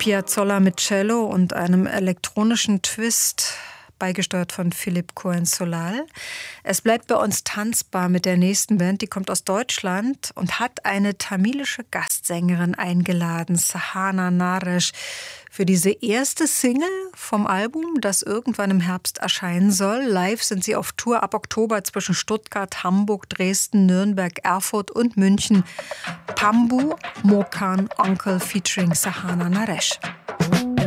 Piazzolla mit Cello und einem elektronischen Twist, beigesteuert von Philipp Cohen-Solal. Es bleibt bei uns tanzbar mit der nächsten Band, die kommt aus Deutschland und hat eine tamilische Gastsängerin eingeladen, Sahana Naresh, für diese erste Single vom Album, das irgendwann im Herbst erscheinen soll. Live sind sie auf Tour ab Oktober zwischen Stuttgart, Hamburg, Dresden, Nürnberg, Erfurt und München. Pambu Mokan Onkel featuring Sahana Naresh.